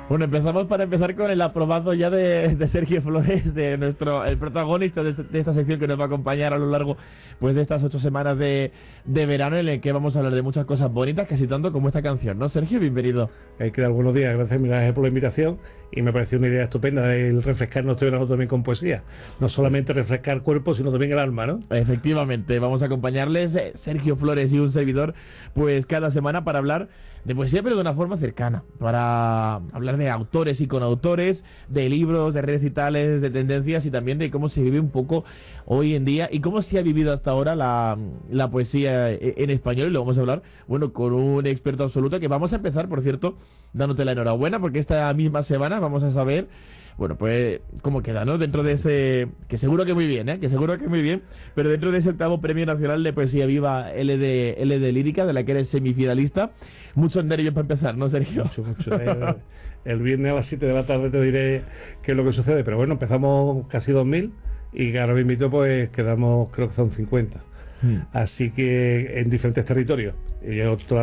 Bueno, empezamos para empezar con el aprobado ya de Sergio Flores, el protagonista de esta sección que nos va a acompañar a lo largo pues de estas 8 semanas de verano en el que vamos a hablar de muchas cosas bonitas, casi tanto como esta canción, ¿no? Sergio, bienvenido. ¿Qué tal? Buenos días, gracias Miguel por la invitación y me pareció una idea estupenda el refrescar nuestro verano también con poesía. No solamente refrescar el cuerpo, sino también el alma, ¿no? Efectivamente, vamos a acompañarles Sergio Flores y un servidor pues cada semana para hablar de poesía, pero de una forma cercana, para hablar de autores y conautores, de libros, de recitales, de tendencias y también de cómo se vive un poco hoy en día y cómo se ha vivido hasta ahora la poesía en español. Y lo vamos a hablar, bueno, con un experto absoluto que vamos a empezar, por cierto, dándote la enhorabuena porque esta misma semana vamos a saber, bueno, pues cómo queda, ¿no? Dentro de ese, que seguro que muy bien, ¿eh? Que seguro que muy bien, pero dentro de ese 8º Premio Nacional de Poesía Viva LD Lírica, de la que eres semifinalista. Muchos nervios para empezar, ¿no, Sergio? Mucho. El viernes a las 7 de la tarde te diré qué es lo que sucede, pero bueno, empezamos casi 2000 y ahora mismo pues quedamos, creo que son 50. Así que en diferentes territorios. Y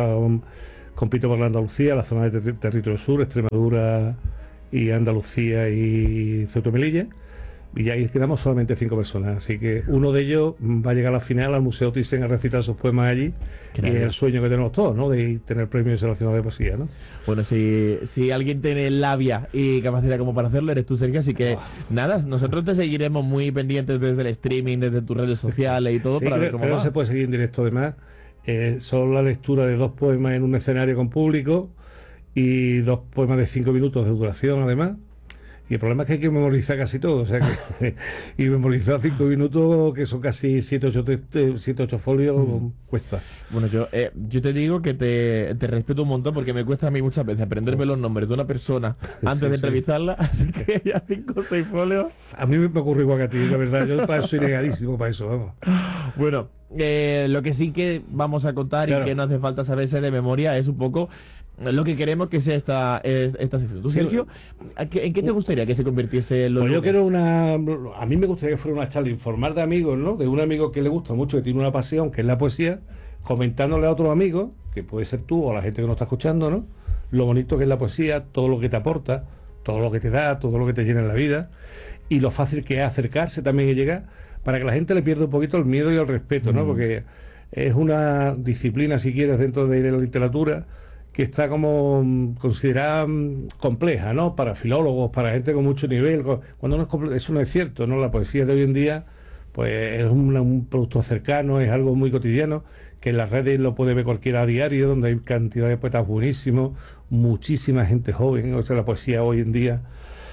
compito por la Andalucía, la zona de territorio sur, Extremadura y Andalucía y Ceuta y Melilla, y ahí quedamos solamente 5 personas, así que uno de ellos va a llegar a la final al Museo Thyssen a recitar sus poemas allí, y es el sueño que tenemos todos, ¿no? De tener premios seleccionados de poesía, ¿no? Bueno, si alguien tiene labia y capacidad como para hacerlo, eres tú, Sergio, así que nada, nosotros te seguiremos muy pendientes desde el streaming, desde tus redes sociales y todo, sí, para ver cómo va. No se puede seguir en directo, además, solo la lectura de 2 poemas en un escenario con público y 2 poemas de 5 minutos de duración, además. Y el problema es que hay que memorizar casi todo, o sea que y memorizar 5 minutos, que son casi 7 8 folios, cuesta. Bueno, yo te digo que te respeto un montón porque me cuesta a mí muchas veces aprenderme los nombres de una persona antes de entrevistarla, así que ya 5 o 6 folios. A mí me ocurre igual que a ti, la verdad, yo para eso soy negadísimo para eso, vamos. Bueno, lo que sí que vamos a contar, claro, y que no hace falta saberse de memoria es un poco lo que queremos que sea esta sección. ¿Tú, Sergio, en qué te gustaría que se convirtiese los Pues lunes? yo quiero a mí me gustaría que fuera una charla, informar de amigos, ¿no? De un amigo que le gusta mucho, que tiene una pasión, que es la poesía, comentándole a otros amigos, que puede ser tú o la gente que nos está escuchando, ¿no? Lo bonito que es la poesía, todo lo que te aporta, todo lo que te da, todo lo que te llena en la vida, y lo fácil que es acercarse también y llegar, para que la gente le pierda un poquito el miedo y el respeto, ¿no? Porque es una disciplina, si quieres, dentro de la literatura, que está como considerada compleja, ¿no? Para filólogos, para gente con mucho nivel, cuando no es eso no es cierto, ¿no? La poesía de hoy en día pues es un producto cercano, es algo muy cotidiano, que en las redes lo puede ver cualquiera a diario, donde hay cantidad de poetas buenísimos, muchísima gente joven, o sea, la poesía hoy en día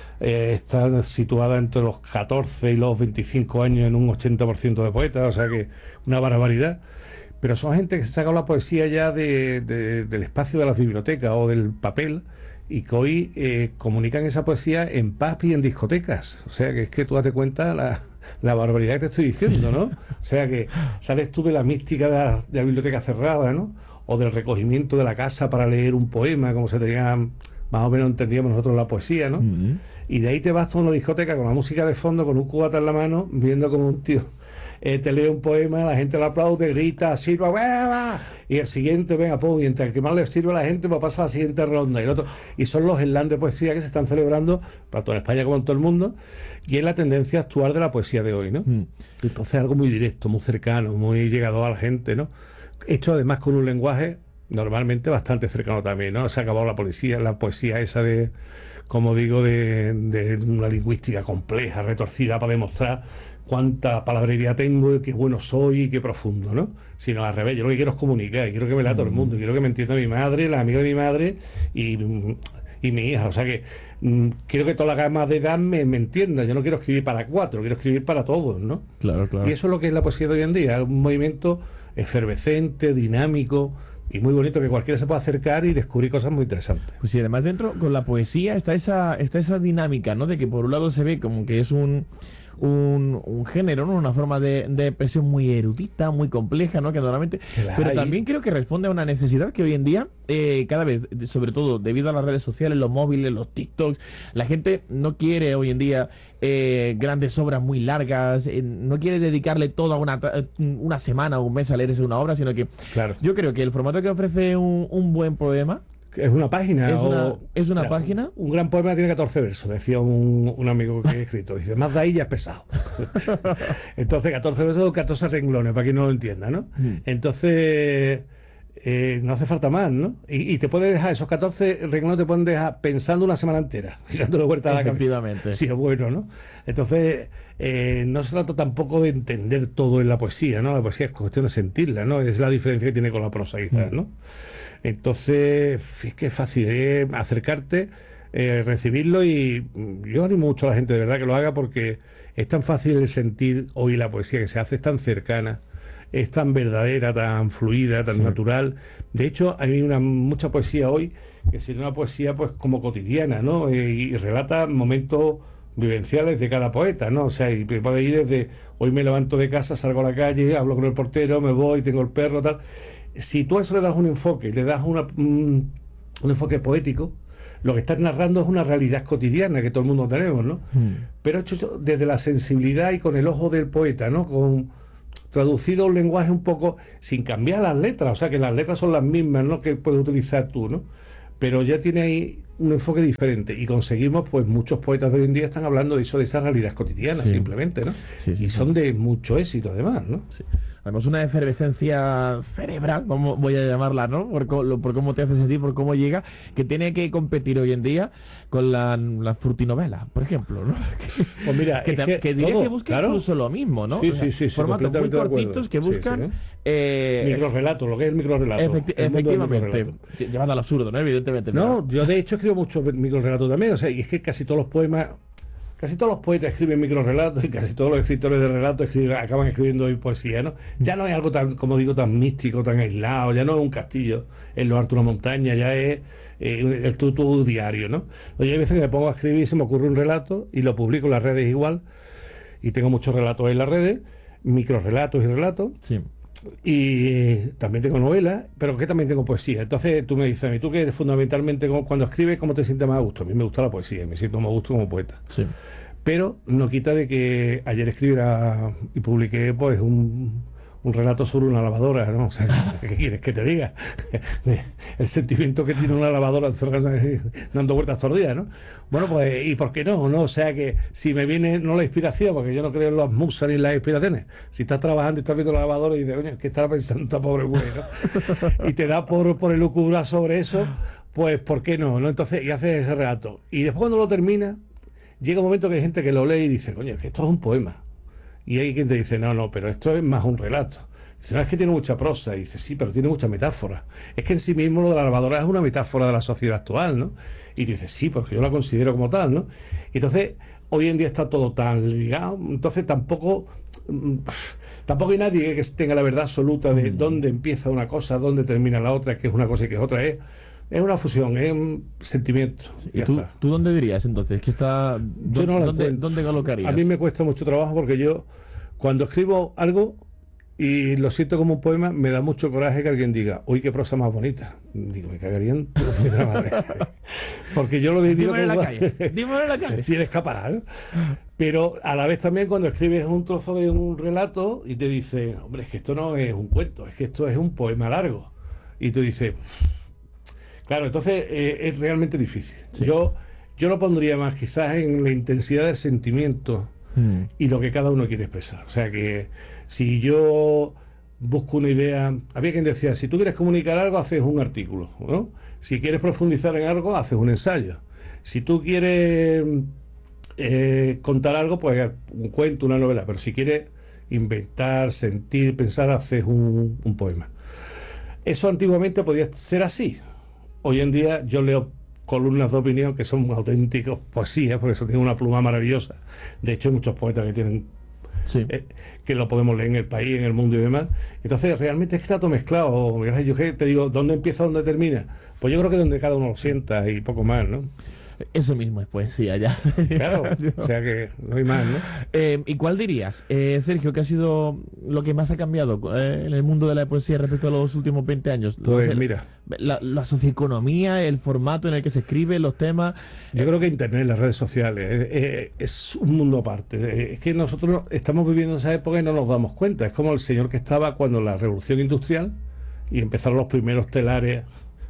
está situada entre los 14 y los 25 años en un 80% de poetas, o sea que una barbaridad. Pero son gente que se saca la poesía ya del espacio de las bibliotecas o del papel, y que hoy comunican esa poesía en pubs y en discotecas. O sea que es que tú date cuenta la barbaridad que te estoy diciendo, ¿no? O sea que sales tú de la mística de la biblioteca cerrada, ¿no? O del recogimiento de la casa para leer un poema, como se tenía, más o menos entendíamos nosotros la poesía, ¿no? Y de ahí te vas tú a una discoteca con la música de fondo, con un cubata en la mano, viendo como un tío te lee un poema, la gente le aplaude, grita, sirva, ¡va! Y el siguiente, venga, pum, y entre el que más le sirve a la gente, pues pasa a la siguiente ronda. Y el otro, y son los slams de poesía que se están celebrando, tanto en España como en todo el mundo, y es la tendencia actual de la poesía de hoy, ¿no? Entonces algo muy directo, muy cercano, muy llegado a la gente, ¿no? Hecho además con un lenguaje normalmente bastante cercano también, ¿no? Se ha acabado la poesía esa de, como digo, de una lingüística compleja, retorcida para demostrar cuánta palabrería tengo, y qué bueno soy y qué profundo, ¿no? Sino al revés, yo lo que quiero es comunicar, y quiero que me lea todo el mundo, y quiero que me entienda mi madre, la amiga de mi madre y mi hija, o sea que quiero que toda la gama de edad me entienda. Yo no quiero escribir para 4, quiero escribir para todos, ¿no? Claro. Y eso es lo que es la poesía de hoy en día, es un movimiento efervescente, dinámico y muy bonito, que cualquiera se puede acercar y descubrir cosas muy interesantes. Pues sí, además dentro con la poesía está esa dinámica, ¿no? De que por un lado se ve como que es un género, ¿no? Una forma de expresión muy erudita, muy compleja, ¿no? Que normalmente... Pero también creo que responde a una necesidad que hoy en día, cada vez, sobre todo debido a las redes sociales, los móviles, los TikToks, la gente no quiere hoy en día grandes obras muy largas, no quiere dedicarle toda una semana o un mes a leerse una obra, sino que yo creo que el formato que ofrece un buen poema Es una página. Es una Mira, página. Un gran poema tiene 14 versos, decía un amigo que he escrito. Dice, más de ahí ya es pesado. Entonces, 14 versos, 14 renglones, para quien no lo entienda, ¿no? Entonces, no hace falta más, ¿no? Y te puedes dejar, esos 14 renglones te pueden dejar pensando una semana entera, dándole vuelta a la cabeza. Efectivamente. Sí, es bueno, ¿no? Entonces, no se trata tampoco de entender todo en la poesía, ¿no? La poesía es cuestión de sentirla, ¿no? Es la diferencia que tiene con la prosa, quizás, ¿no? Entonces, es que es fácil acercarte, recibirlo y yo animo mucho a la gente de verdad que lo haga porque es tan fácil el sentir hoy la poesía que se hace, es tan cercana, es tan verdadera, tan fluida, tan natural. De hecho, hay mucha poesía hoy que sería una poesía pues como cotidiana, ¿no? Y relata momentos vivenciales de cada poeta, ¿no? O sea, y puede ir desde hoy me levanto de casa, salgo a la calle, hablo con el portero, me voy, tengo el perro, tal. Si tú a eso le das un enfoque, le das un enfoque poético, lo que estás narrando es una realidad cotidiana que todo el mundo tenemos, ¿no? Pero hecho desde la sensibilidad y con el ojo del poeta, ¿no? Traducido a un lenguaje un poco sin cambiar las letras, o sea que las letras son las mismas, ¿no? Que puedes utilizar tú, ¿no? Pero ya tiene ahí un enfoque diferente y conseguimos, pues muchos poetas de hoy en día están hablando de eso, de esa realidad cotidiana, simplemente, ¿no? Y son de mucho éxito además, ¿no? Sí. Además, una efervescencia cerebral, como voy a llamarla, ¿no? Por cómo te hace sentir, por cómo llega, que tiene que competir hoy en día con la frutinovela, por ejemplo, ¿no? Pues mira, que diría todo, que busca claro. incluso lo mismo, ¿no? Sí, O sea, sí, formatos muy cortitos que buscan... microrelato, lo que es el microrelato. Efectivamente, llevando al absurdo, ¿no? Evidentemente. No, yo de hecho escribo mucho microrelato también, o sea, y es que casi todos los poetas escriben microrelatos y casi todos los escritores de relatos acaban escribiendo hoy poesía, ¿no? Ya no es algo tan, como digo, tan místico, tan aislado, ya no es un castillo en lo alto de una montaña, ya es el tu diario, ¿no? Oye, hay veces que me pongo a escribir y se me ocurre un relato y lo publico en las redes igual, y tengo muchos relatos en las redes, microrelatos y relatos. Sí. Y también tengo novelas, pero que también tengo poesía. Entonces tú me dices a mí, tú que eres fundamentalmente cuando escribes, ¿cómo te sientes más a gusto? A mí me gusta la poesía, me siento más a gusto como poeta. Sí. Pero no quita de que ayer escribiera y publiqué pues un relato sobre una lavadora, ¿no? O sea, ¿qué quieres que te diga? El sentimiento que tiene una lavadora dando vueltas todo el día, ¿no? Bueno, pues, ¿y por qué no? ¿No? O sea que si me viene, no la inspiración, porque yo no creo en las musas ni en las inspiraciones. Si estás trabajando y estás viendo la lavadora y dices, coño, ¿qué estará pensando esta pobre mujer, ¿no? Y te da por elucubrar sobre eso, pues, ¿por qué no? Entonces, y haces ese relato. Y después cuando lo termina, llega un momento que hay gente que lo lee y dice, coño, que esto es un poema. Y hay quien te dice, no, pero esto es más un relato. Dice, no, es que tiene mucha prosa. Y dice, sí, pero tiene mucha metáfora. Es que en sí mismo lo de la lavadora es una metáfora de la sociedad actual, ¿no? Y dice, sí, porque yo la considero como tal, ¿no? Y entonces, hoy en día está todo tan ligado, entonces tampoco hay nadie que tenga la verdad absoluta de dónde empieza una cosa, dónde termina la otra, que es una cosa y que es otra. Es una fusión, es un sentimiento. ¿Y tú dónde dirías entonces? ¿Que está, yo no ¿Dónde colocarías? A mí me cuesta mucho trabajo porque yo, cuando escribo algo y lo siento como un poema, me da mucho coraje que alguien diga, uy, qué prosa más bonita. Digo, me cagaría en tu puta madre. Porque yo lo he vivido. Dímelo en la calle. Si eres capaz, ¿eh? Pero a la vez también cuando escribes un trozo de un relato y te dice, hombre, es que esto no es un cuento, es que esto es un poema largo. Y tú dices... Claro, entonces es realmente difícil. Sí. Yo lo pondría más quizás en la intensidad del sentimiento y lo que cada uno quiere expresar. O sea que si yo busco una idea... Había quien decía, si tú quieres comunicar algo, haces un artículo, ¿no? Si quieres profundizar en algo, haces un ensayo. Si tú quieres contar algo, pues un cuento, una novela. Pero si quieres inventar, sentir, pensar, haces un poema. Eso antiguamente podía ser así. Hoy en día yo leo columnas de opinión que son auténticos poesías, por eso tienen una pluma maravillosa. De hecho, hay muchos poetas que tienen que lo podemos leer en El País, en El Mundo y demás. Entonces, realmente es que está todo mezclado. Yo te digo, ¿dónde empieza, dónde termina? Pues yo creo que donde cada uno lo sienta y poco más, ¿no? Eso mismo es poesía ya. Claro, o sea que no hay más, ¿no? ¿Y cuál dirías, Sergio, que ha sido lo que más ha cambiado en el mundo de la poesía respecto a los últimos 20 años? Pues mira, la socioeconomía, el formato en el que se escribe, los temas... Yo creo que Internet, las redes sociales, es un mundo aparte. Es que nosotros estamos viviendo esa época y no nos damos cuenta. Es como el señor que estaba cuando la revolución industrial y empezaron los primeros telares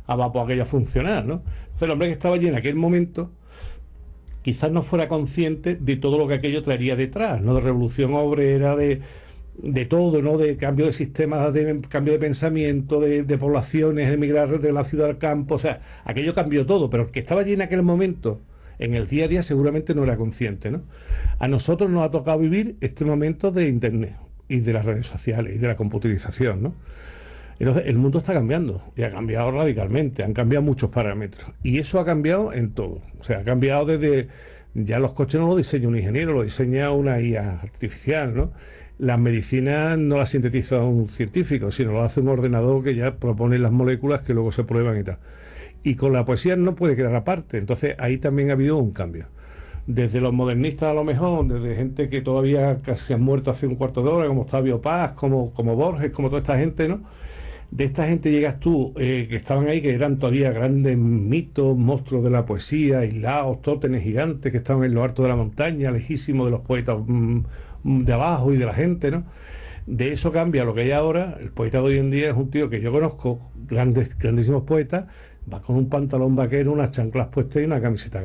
vapor aquello a funcionar, ¿no? Entonces el hombre que estaba allí en aquel momento quizás no fuera consciente de todo lo que aquello traería detrás, ¿no? De revolución obrera, de todo, ¿no? De cambio de sistemas, de cambio de pensamiento, de poblaciones, de emigrar de la ciudad al campo, o sea, aquello cambió todo, pero el que estaba allí en aquel momento, en el día a día, seguramente no era consciente, ¿no? A nosotros nos ha tocado vivir este momento de Internet y de las redes sociales y de la computarización, ¿no? Entonces, el mundo está cambiando y ha cambiado radicalmente, han cambiado muchos parámetros y eso ha cambiado en todo. O sea, ha cambiado desde, ya los coches no los diseña un ingeniero, lo diseña una IA artificial, ¿no? Las medicinas no las sintetiza un científico, sino lo hace un ordenador que ya propone las moléculas que luego se prueban y tal. Y con la poesía no puede quedar aparte, entonces ahí también ha habido un cambio. Desde los modernistas a lo mejor, desde gente que todavía casi han muerto hace un cuarto de hora, como Octavio Paz, como Borges, como toda esta gente, ¿no? De esta gente llegas tú, que estaban ahí, que eran todavía grandes mitos, monstruos de la poesía, aislados, tótenes gigantes, que estaban en lo alto de la montaña, lejísimos de los poetas de abajo y de la gente, ¿no? De eso cambia lo que hay ahora. El poeta de hoy en día es un tío que yo conozco, grandísimos poetas, va con un pantalón vaquero, unas chanclas puestas y una camiseta